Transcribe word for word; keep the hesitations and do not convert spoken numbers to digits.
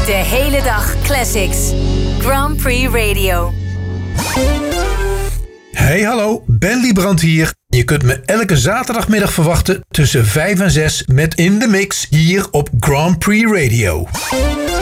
De hele dag classics. Grand Prix Radio. Hey hallo, Ben Liebrand hier. Je kunt me elke zaterdagmiddag verwachten tussen vijf en zes met In The Mix hier op Grand Prix Radio.